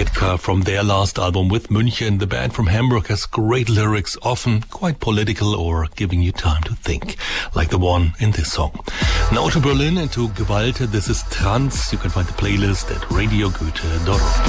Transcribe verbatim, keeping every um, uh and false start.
Ketka from their last album with München. The band from Hamburg has great lyrics, often quite political or giving you time to think, like the one in this song. Now to Berlin and to Gewalt. This is Trans. You can find the playlist at radio goethe dot org.